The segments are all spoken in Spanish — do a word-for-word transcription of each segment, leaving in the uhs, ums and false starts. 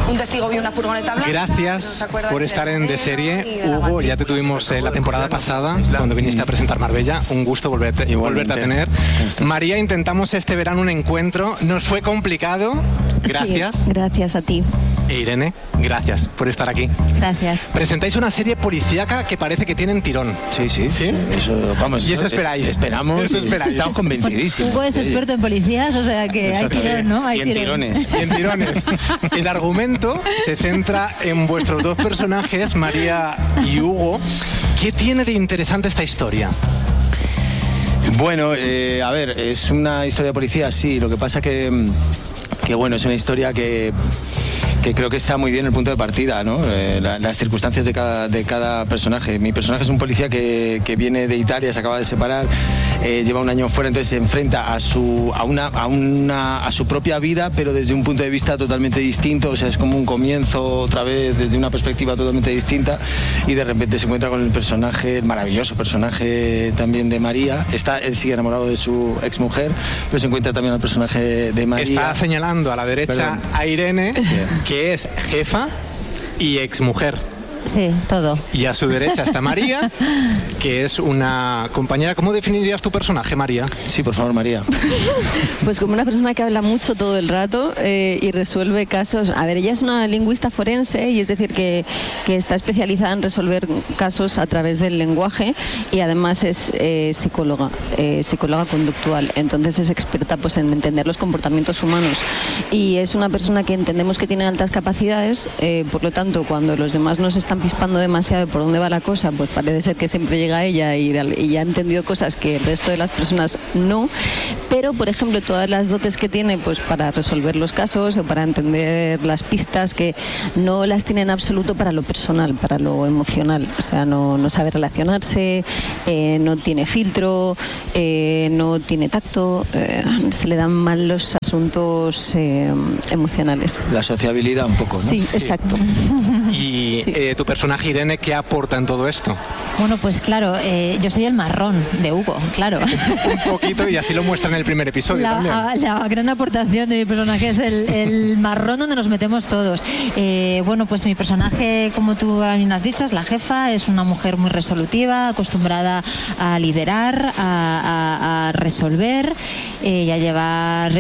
un testigo vio una furgoneta blanca. Gracias por estar en De Serie. Hugo, ya te tuvimos eh, la temporada pasada cuando viniste a presentar Marbella. Un gusto volverte, volverte a tener. María, intentamos este verano un encuentro. Nos fue complicado. Gracias. Sí, gracias a ti. E Irene, gracias por estar aquí. Gracias. Presentáis una serie policíaca que parece que tienen tirón. Sí, sí. ¿Sí? Eso, vamos, y eso esperáis. Es, esperamos. Eso esperáis. Estamos convencidísimos. Hugo es experto en policías, o sea que hay tirón, ¿no? Hay y en tirones. Y en tirones. El argumento se centra en vuestros dos personajes, María y Hugo. ¿Qué tiene de interesante esta historia? Bueno, eh, a ver, es una historia de policía, sí. Lo que pasa que, que bueno, es una historia que... que creo que está muy bien el punto de partida, ¿no? Eh, la, las circunstancias de cada, de cada personaje. Mi personaje es un policía que, que viene de Italia, se acaba de separar, eh, lleva un año fuera, entonces se enfrenta a su, a, una, a, una, a su propia vida, pero desde un punto de vista totalmente distinto. O sea, es como un comienzo otra vez desde una perspectiva totalmente distinta, y de repente se encuentra con el personaje, el maravilloso personaje también de María. Está, él sigue enamorado de su exmujer, pero se encuentra también al personaje de María. Está señalando a la derecha Perdón. a Irene, que es jefa y exmujer. Sí, todo. Y a su derecha está María, que es una compañera. ¿Cómo definirías tu personaje, María? Sí, por favor, María. Pues como una persona que habla mucho todo el rato eh, y resuelve casos. A ver, ella es una lingüista forense, y es decir que, que está especializada en resolver casos a través del lenguaje, y además es eh, psicóloga, eh, psicóloga conductual. Entonces es experta pues en entender los comportamientos humanos, y es una persona que entendemos que tiene altas capacidades, eh, por lo tanto, cuando los demás nos están pispando demasiado de por dónde va la cosa, pues parece ser que siempre llega ella y, y ya ha entendido cosas que el resto de las personas no. Pero, por ejemplo, todas las dotes que tiene pues para resolver los casos o para entender las pistas, que no las tiene en absoluto para lo personal, para lo emocional. O sea, no, no sabe relacionarse, eh, no tiene filtro, eh, no tiene tacto, eh, se le dan mal los asuntos eh, emocionales. La sociabilidad un poco, ¿no? Sí, sí. Exacto. Y sí. eh, tu personaje, Irene, ¿qué aporta en todo esto? Bueno, pues claro, eh, yo soy el marrón de Hugo, claro. Un poquito, y así lo muestra en el primer episodio la, también. A, la gran aportación de mi personaje es el, el marrón donde nos metemos todos. Eh, bueno, pues mi personaje, como tú bien has dicho, es la jefa, es una mujer muy resolutiva, acostumbrada a liderar, a, a, a resolver eh, y a llevar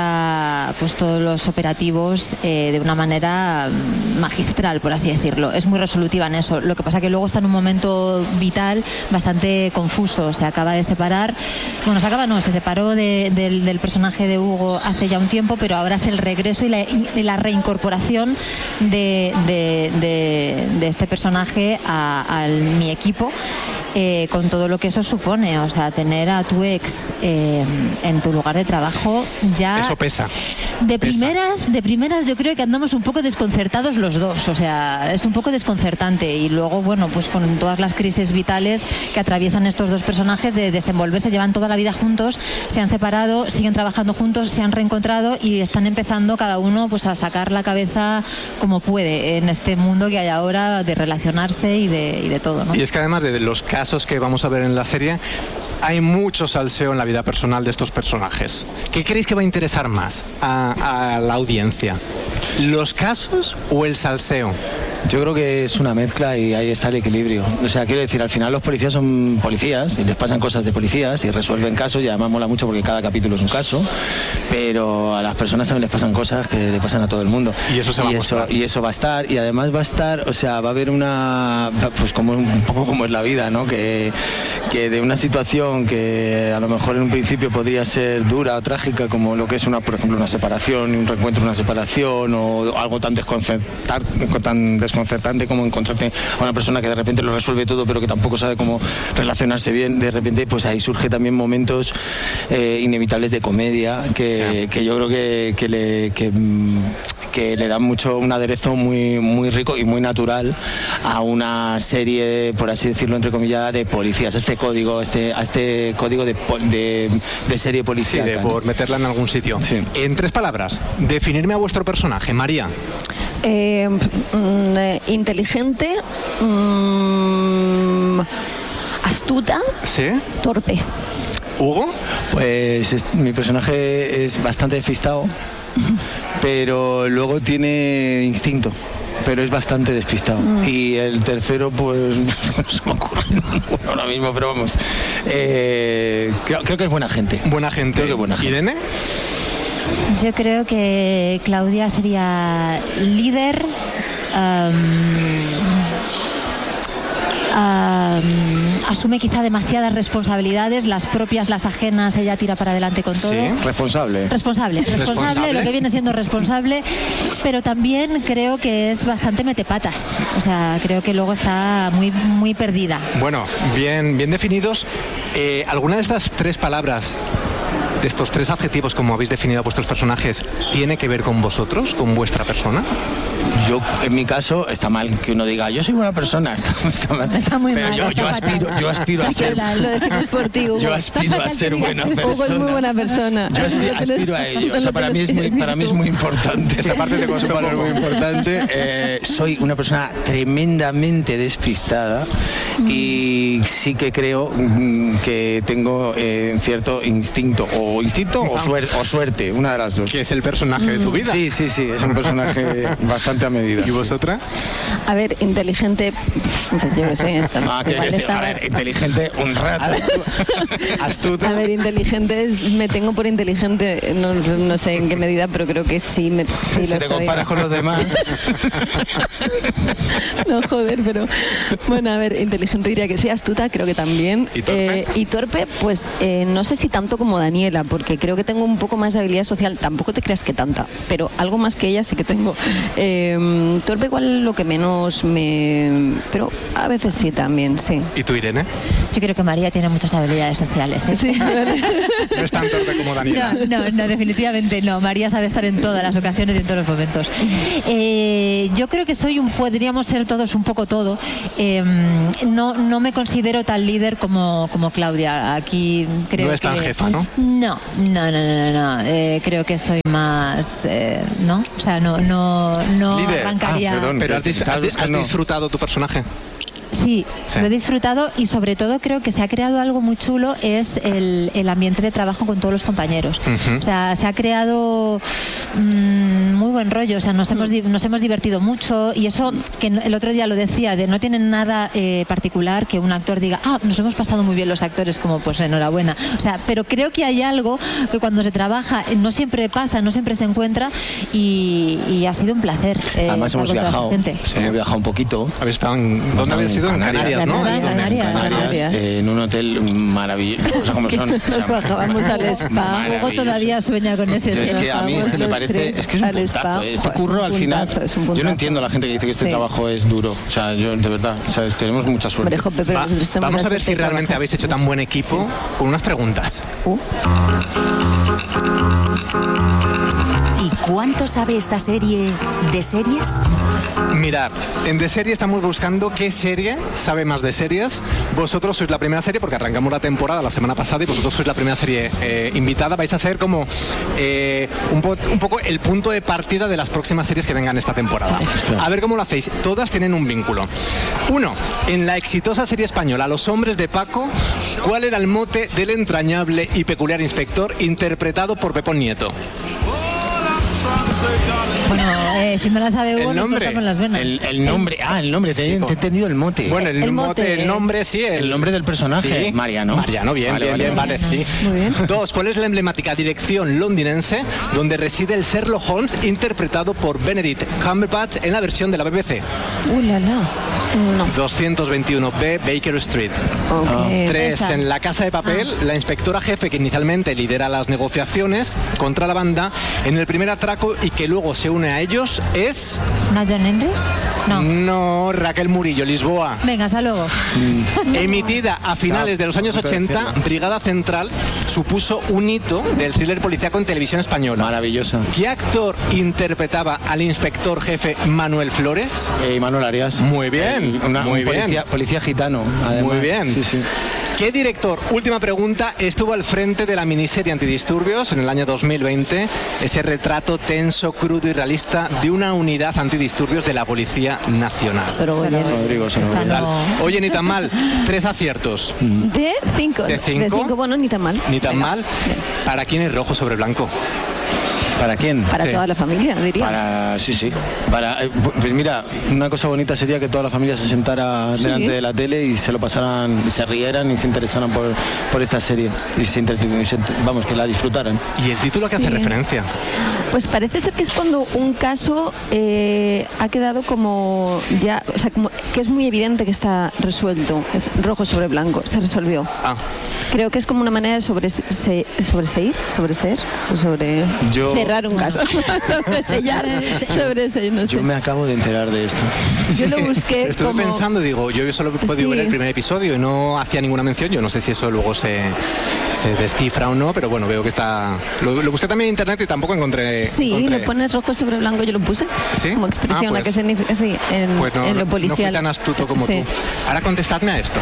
ella pues todos los operativos eh, de una manera magistral, por así decirlo. Es muy resolutiva en eso. Lo que pasa que luego está en un momento vital bastante confuso. Se acaba de separar, bueno, se acaba no, se separó de, de, del personaje de Hugo hace ya un tiempo, pero ahora es el regreso y la, y la reincorporación de, de, de, de este personaje a, a mi equipo. Eh, con todo lo que eso supone, o sea, tener a tu ex eh, en tu lugar de trabajo ya... Eso pesa. De pesa. primeras, de primeras yo creo que andamos un poco desconcertados los dos, o sea, es un poco desconcertante, y luego, bueno, pues con todas las crisis vitales que atraviesan estos dos personajes de desenvolverse, llevan toda la vida juntos, se han separado, siguen trabajando juntos, se han reencontrado y están empezando cada uno pues a sacar la cabeza como puede en este mundo que hay ahora de relacionarse y de, y de todo, ¿no? Y es que además de los casos que vamos a ver en la serie, hay mucho salseo en la vida personal de estos personajes. ¿Qué creéis que va a interesar más a, a la audiencia? ¿Los casos o el salseo? Yo creo que es una mezcla y ahí está el equilibrio. O sea, quiero decir, al final los policías son policías y les pasan cosas de policías y resuelven casos, y además mola mucho porque cada capítulo es un caso, pero a las personas también les pasan cosas que le pasan a todo el mundo. Y eso se va y a eso, mostrar. y eso va a estar, y además va a estar, o sea, va a haber una, pues como un poco como es la vida, ¿no? Que, que de una situación que a lo mejor en un principio podría ser dura o trágica, como lo que es una, por ejemplo, una separación, un reencuentro, una separación, o algo tan desconcertar, tan desconcertante como encontrarte a una persona que de repente lo resuelve todo pero que tampoco sabe cómo relacionarse bien, de repente pues ahí surge también momentos eh, inevitables de comedia que, sí. que yo creo que, que, le, que, que le dan mucho, un aderezo muy, muy rico y muy natural a una serie, por así decirlo, entre comillas, de policías, este código, este, a este código de, de, de serie policial. Sí, de, por meterla en algún sitio. Sí. En tres palabras, definirme a vuestro personaje, María. Eh, mm, inteligente, mm, astuta, ¿sí? Torpe. ¿Hugo? Pues es, mi personaje es bastante despistado, pero luego tiene instinto. Pero es bastante despistado. Mm. Y el tercero, pues, no se me ocurre ninguno ahora mismo, pero vamos. Eh, creo, creo que es buena gente. Buena gente. Creo que buena gente. ¿Irene? Yo creo que Claudia sería líder. Um, um, asume quizá demasiadas responsabilidades, las propias, las ajenas, ella tira para adelante con todo. Sí, responsable. Responsable, responsable, responsable, lo que viene siendo responsable, pero también creo que es bastante metepatas. O sea, creo que luego está muy, muy perdida. Bueno, bien, bien definidos. Eh, ¿Alguna de estas tres palabras, de estos tres adjetivos como habéis definido a vuestros personajes, tiene que ver con vosotros, con vuestra persona? Yo, en mi caso, está mal que uno diga, yo soy buena persona. Está, está mal. Está muy Pero mal. yo, yo, está aspiro, yo aspiro a ser... Lo decimos por ti, Hugo. Yo aspiro a ser buena persona. Hugo es muy buena persona. Yo aspiro, aspiro a ello. O sea, para mí es muy, para mí es muy importante. Esa parte de consumo es muy importante. Eh, soy una persona tremendamente despistada y sí que creo que tengo eh, cierto instinto. O instinto o suerte, o suerte, una de las dos. Que es el personaje de tu vida. Sí, sí, sí. Es un personaje bastante a medida. ¿Y vosotras? A ver, inteligente, pues yo qué sé. Está, ah, que decir, a ver, inteligente un rato. Astuta. A ver, inteligente, es, me tengo por inteligente, no, no sé en qué medida, pero creo que sí. Me, sí si lo te soy. comparas con los demás. No, joder, pero bueno, a ver, inteligente diría que sí, astuta creo que también. ¿Y torpe? Eh, y torpe, pues eh, no sé si tanto como Daniela, porque creo que tengo un poco más de habilidad social, tampoco te creas que tanta, pero algo más que ella sí que tengo. Eh, torpe igual lo que menos me... pero a veces sí también, sí. ¿Y tú, Irene? Yo creo que María tiene muchas habilidades sociales. ¿eh? Sí, vale. No es tan torpe como Daniela. No, no, no, definitivamente no. María sabe estar en todas las ocasiones y en todos los momentos. Eh, yo creo que soy un, podríamos ser todos un poco todo. Eh, no, no me considero tan líder como, como Claudia. Aquí creo no es tan que, jefa, ¿no? No, no, no, no, no. Eh, creo que soy más, eh, ¿no? O sea, no, no, no líder. arrancaría. Ah, perdón, pero has, dis- has, has disfrutado tu personaje. Sí, Sí. lo he disfrutado y sobre todo creo que se ha creado algo muy chulo, es el, el ambiente de trabajo con todos los compañeros. Ujú. O sea, se ha creado mmm, muy buen rollo, o sea, nos hemos, di- nos hemos divertido mucho y eso, que no- el otro día lo decía, de no tienen nada eh, particular que un actor diga, ah, nos hemos pasado muy bien los actores, como pues enhorabuena. O sea, pero creo que hay algo que cuando se trabaja eh, no siempre pasa, no siempre se encuentra y, y ha sido un placer. eh, Además hemos estar con toda viajado, esa gente. sí, hemos viajado un poquito. ¿Habéis estado en... ¿Dónde habéis sido? En Canarias, ¿no? Canarias, Canarias. Canarias, Canarias. eh, en un hotel maravilloso, o sea, como son. O sea, Nos bajábamos al spa. maravilloso. Hugo todavía sueña con ese Yo es tema. que a mí Vamos se me los parece, tres es que es un al puntazo. spa. Este Pues, curro un al final, puntazo, es un yo no puntazo. entiendo a la gente que dice que este Sí. trabajo es duro. O sea, yo de verdad, o sea, tenemos mucha suerte. Hombre, jope, pero Va- nosotros tenemos vamos la a ver suerte si de realmente trabajar. habéis hecho tan buen equipo con unas preguntas. Uh. ¿Y cuánto sabe esta serie de series? Mirad, en De Serie estamos buscando qué serie sabe más de series. Vosotros sois la primera serie, porque arrancamos la temporada la semana pasada y vosotros sois la primera serie eh, invitada. Vais a ser como eh, un, po- un poco el punto de partida de las próximas series que vengan esta temporada. A ver cómo lo hacéis. Todas tienen un vínculo. Uno, en la exitosa serie española Los Hombres de Paco, ¿cuál era el mote del entrañable y peculiar inspector interpretado por Pepón Nieto? Bueno, eh, si no la sabe Hugo, El nos nombre. cortamos las venas. El, el nombre, ah, el nombre, te, Sí, te he entendido el mote. Bueno, el, El mote, mote, el nombre, sí. el nombre del personaje, Sí. Mariano. Mariano, bien, Vale, bien, vale, bien, vale. vale, sí. Muy bien. Dos, ¿cuál es la emblemática dirección londinense donde reside el Sherlock Holmes interpretado por Benedict Cumberbatch en la versión de la B B C? Uh, la, la. No. doscientos veintiuno B Baker Street. Ok. Tres, esa. en La Casa de Papel, la inspectora jefe que inicialmente lidera las negociaciones contra la banda en el primer atraco y que luego se une a ellos es... ¿No John Henry? No. No, Raquel Murillo, Lisboa. Venga, hasta luego. Emitida a finales de los años ochenta, Brigada Central supuso un hito del thriller policíaco en televisión española. Maravillosa. ¿Qué actor interpretaba al inspector jefe Manuel Flores? Eh, Manuel Arias. Muy bien, El- una- muy un bien. Policía, policía gitano, además. Muy bien. Sí, sí. ¿Qué director, última pregunta, estuvo al frente de la miniserie Antidisturbios en el año dos mil veinte? Ese retrato tenso, crudo y realista de una unidad antidisturbios de la Policía Nacional. Sorogoyen. Rodrigo Sorogoyen. Esta Tal. no. Oye, ni tan mal. Tres aciertos. De cinco. ¿De cinco? De cinco, bueno, ni tan mal. Ni tan Venga. mal. ¿Para quién es rojo sobre blanco? ¿Para quién? Para Sí. toda la familia, diría. Para, sí, sí. Para, eh, pues mira, una cosa bonita sería que toda la familia se sentara Sí. delante de la tele y se lo pasaran, y se rieran y se interesaran por, por esta serie. Y se, inter- y se- vamos, que la disfrutaran. ¿Y el título a qué hace Sí. referencia? Pues parece ser que es cuando un caso eh, ha quedado como ya, o sea, como que es muy evidente que está resuelto, es rojo sobre blanco, se resolvió. Ah, Creo que es como una manera de sobrese- se- sobreseír, sobreseer, o sobre Yo- cerrar un caso, sobresellar, sobreseír, no sé. Yo me acabo de enterar de esto. Yo lo es que busqué estuve como... pensando, digo, yo solo he podido Sí. ver el primer episodio y no hacía ninguna mención. Yo no sé si eso luego se, se descifra o no, pero bueno, veo que está... Lo, lo busqué también en internet y tampoco encontré... Sí, encontré- lo pones rojo sobre blanco, yo lo puse ¿Sí? como expresión Ah, a pues- qué significa, sí, en, Pues no, en lo no- policial. no fui tan astuto como Sí. tú. Ahora contestadme a esto.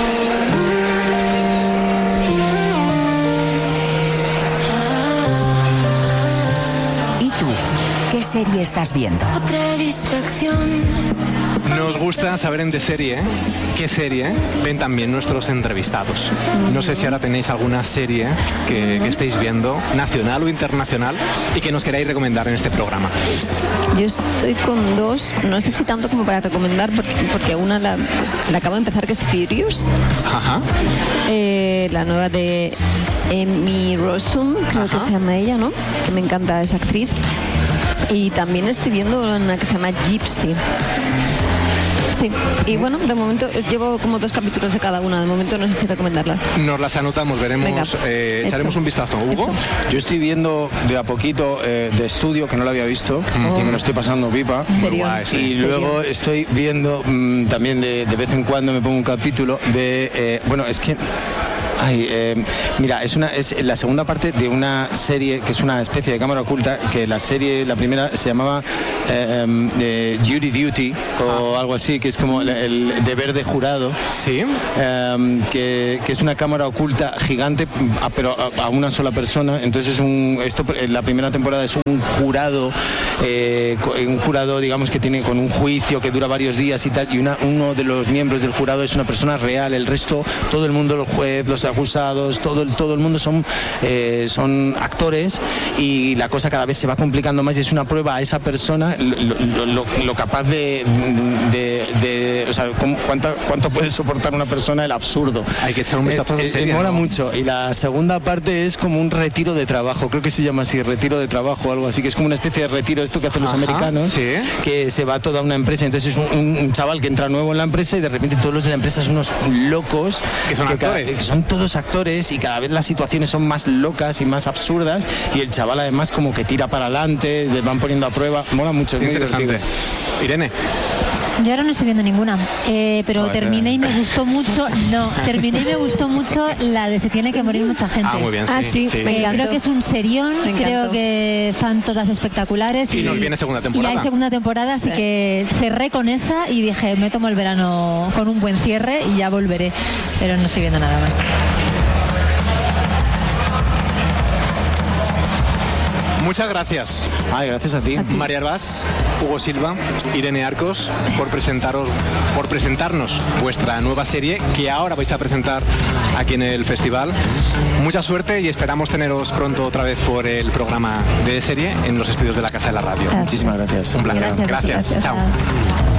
¿Y tú? ¿Qué serie estás viendo? Otra distracción. Nos gusta saber en de serie, ¿eh? ¿Qué serie ven también nuestros entrevistados? No sé si ahora tenéis alguna serie que, que estéis viendo, nacional o internacional, y que nos queráis recomendar en este programa. Yo estoy con dos, no sé si tanto como para recomendar, porque, porque una la, pues, la acabo de empezar, que es Furious, Ajá. eh, la nueva de Amy Rossum, creo Ajá. que se llama ella, ¿no? Que me encanta esa actriz. Y también estoy viendo una que se llama Gypsy. Sí, y bueno, de momento llevo como dos capítulos de cada una, de momento no sé si recomendarlas. Nos las anotamos, veremos, Venga, eh, hecho. echaremos un vistazo. Hugo, Hecho. Yo estoy viendo de a poquito eh, de estudio, que no lo había visto, y me lo estoy pasando pipa. ¿En serio? guay, sí. Y ¿En serio? luego estoy viendo mm, también de, de vez en cuando me pongo un capítulo de... eh, bueno, es que... Ay, eh, mira, es una es la segunda parte de una serie que es una especie de cámara oculta, que la serie, la primera, se llamaba eh, em, eh, Jury Duty o algo así, que es como el, el deber de jurado. sí. Um, que, que es una cámara oculta gigante, a- pero a, a una sola persona. Entonces es un, esto en la primera temporada es un jurado, eh, co- un jurado, digamos, que tiene con un juicio que dura varios días y tal, y una, uno de los miembros del jurado es una persona real. El resto, todo el mundo, los jueces, los acusados, todo el, todo el mundo son, eh, son actores, y la cosa cada vez se va complicando más, y es una prueba a esa persona lo, lo- lo- lo capaz de, de, de- o sea, cómo- cuánta- cuánto puede soportar una persona el absurdo. Hay que echar un vistazo a esa Eh, eh, serie, mola ¿no? mucho. Y la segunda parte es como un retiro de trabajo, creo que se llama así, retiro de trabajo o algo así, que es como una especie de retiro, esto que hacen los Ajá, americanos, sí. que se va a toda una empresa. Entonces es un, un- un chaval que entra nuevo en la empresa y de repente todos los de la empresa son unos locos. Que son cada- actores. que son todos actores, y cada vez las situaciones son más locas y más absurdas, y el chaval además como que tira para adelante, le van poniendo a prueba. Mola mucho, es muy Interesante. divertido. Irene, Yo ahora no estoy viendo ninguna, eh, pero Joder. terminé y me gustó mucho. No, terminé y me gustó mucho la de Se tiene que morir mucha gente. ah, muy bien, Ah, sí. sí, me Eh, encantó. creo que es un serión, Me encantó. creo que están todas espectaculares. Y nos viene segunda temporada. Y hay segunda temporada, así que cerré con esa y dije, me tomo el verano con un buen cierre y ya volveré, pero no estoy viendo nada más. Muchas gracias. Ay, gracias a ti. María Herbás, Hugo Silva, Irene Arcos, por presentaros, por presentarnos vuestra nueva serie que ahora vais a presentar aquí en el festival. Mucha suerte y esperamos teneros pronto otra vez por el programa de serie en los estudios de la Casa de la Radio. Muchísimas gracias. Un placer. Gracias, Gracias. gracias. Chao.